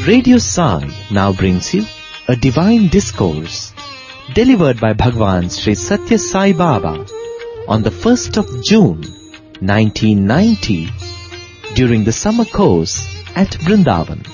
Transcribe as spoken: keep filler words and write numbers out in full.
Radio Sai now brings you a divine discourse delivered by Bhagwan Sri Satya Sai Baba on the first of June nineteen ninety during the summer course at Vrindavan.